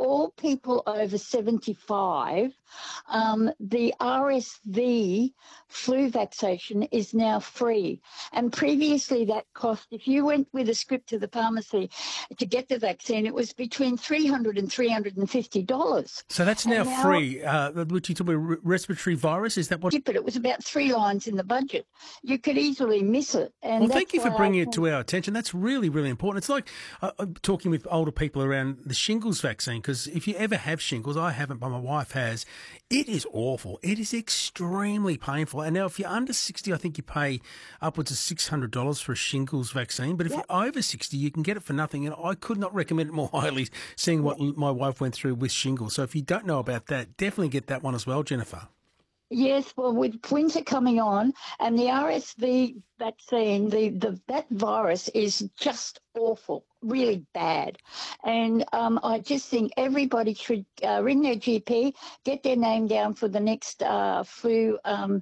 all people over 75, the RSV flu vaccination is now free. And previously that cost, if you went with a script to the pharmacy to get the vaccine, it was between $300 and $350. So that's now free. Which you talk about respiratory virus, is that what? But it was about 3 lines in the budget. You could easily miss it. And well, thank you for bringing it to our attention. That's really, really important. It's like talking with older people around the shingles vaccine, because if you ever have shingles, I haven't, but my wife has, it is awful. It is extremely painful. And now if you're under 60, I think you pay upwards of $600 for a shingles vaccine. But if you're over 60, you can get it for nothing. And I could not recommend it more highly, seeing what my wife went through with shingles. So if you don't know about that, definitely get that one as well, Jennifer. Yes, well, with winter coming on and the RSV vaccine, that virus is just awful, really bad. And I just think everybody should ring their GP, get their name down for the next flu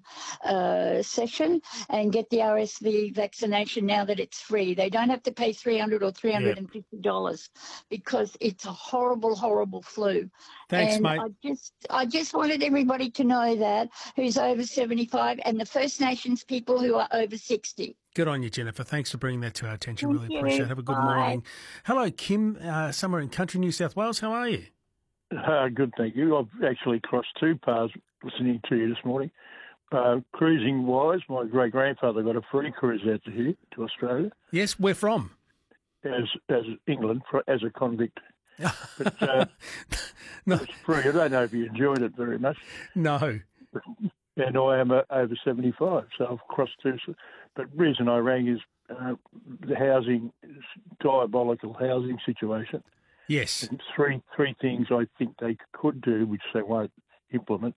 session and get the RSV vaccination now that it's free. They don't have to pay $300 or $350 because it's a horrible, horrible flu. Thanks, and mate. I just wanted everybody to know that who's over 75 and the First Nations people who are over 60. Good on you, Jennifer. Thanks for bringing that to our attention. Really appreciate it. Have a good morning. Hello, Kim, somewhere in country New South Wales. How are you? Good, thank you. I've actually crossed 2 paths listening to you this morning. Cruising-wise, my great-grandfather got a free cruise out to here, to Australia. Yes, where from? As England, as a convict. But no. It's free. I don't know if you enjoyed it very much. No. And I am over 75, so I've crossed 2. But the reason I rang is the housing, diabolical housing situation. Yes. And three things I think they could do, which they won't implement.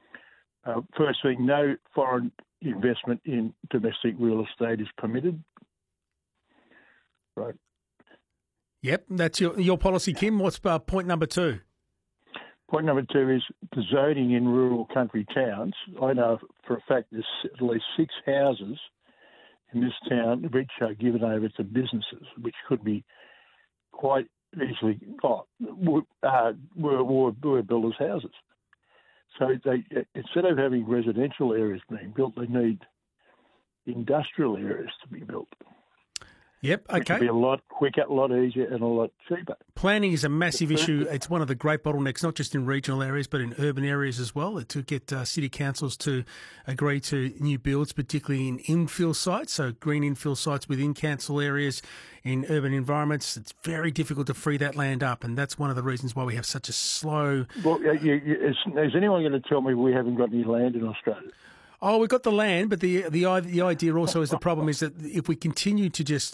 First thing, no foreign investment in domestic real estate is permitted. Right. Yep, that's your policy, Kim. What's point number 2? Point number 2 is the zoning in rural country towns. I know for a fact there's at least 6 houses in this town which are given over to businesses, which could be quite easily were builders' houses. So they, instead of having residential areas being built, they need industrial areas to be built. Yep, okay. It would be a lot quicker, a lot easier and a lot cheaper. Planning is a massive issue. It's one of the great bottlenecks, not just in regional areas, but in urban areas as well, to get city councils to agree to new builds, particularly in infill sites, so green infill sites within council areas in urban environments. It's very difficult to free that land up, and that's one of the reasons why we have such a slow... Well, is anyone going to tell me we haven't got any land in Australia? Oh, we've got the land, but the idea also is the problem is that if we continue just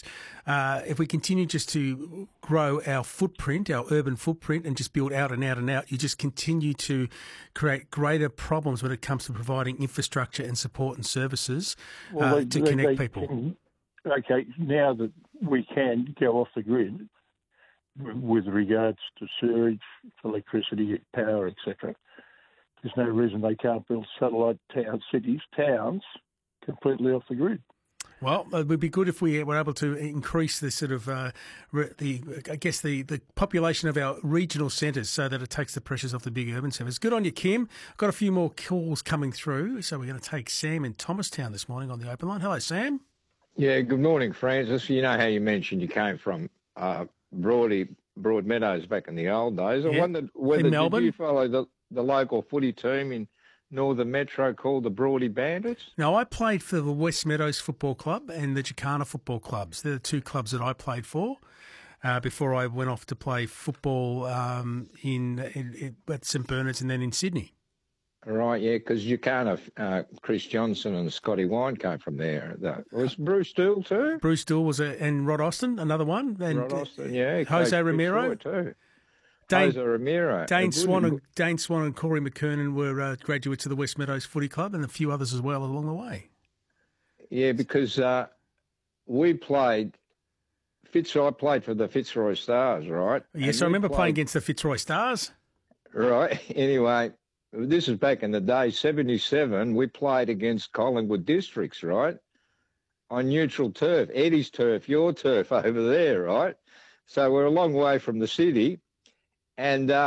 to grow our footprint, our urban footprint, and just build out and out and out, you just continue to create greater problems when it comes to providing infrastructure and support and services to connect people. Okay, now that we can go off the grid with regards to sewage, electricity, power, etc., there's no reason they can't build satellite towns completely off the grid. Well, it would be good if we were able to increase the sort of the population of our regional centres so that it takes the pressures off the big urban centres. Good on you, Kim. I've got a few more calls coming through, so we're going to take Sam in Thomastown this morning on the open line. Hello, Sam. Yeah, good morning, Francis. You know how you mentioned you came from Broadmeadows back in the old days. I wondered whether did you follow the local footy team in Northern Metro called the Broady Bandits? No, I played for the West Meadows Football Club and the Jacana Football Clubs. They're the 2 clubs that I played for before I went off to play football at St Bernard's and then in Sydney. Right, yeah, because Jacana, Chris Johnson and Scotty Wine came from there. Was Bruce Dool too? Bruce Dool was and Rod Austin, another one. And Rod Austin, yeah. Jose Romero too. Jose Romero. Dane Swan and Corey McKernan were graduates of the West Meadows Footy Club and a few others as well along the way. Yeah, because we played... I played for the Fitzroy Stars, right? Yes, I remember playing against the Fitzroy Stars. Right. Anyway, this is back in the day, 77. We played against Collingwood Districts, right? On neutral turf, Eddie's turf, your turf over there, right? So we're a long way from the city. And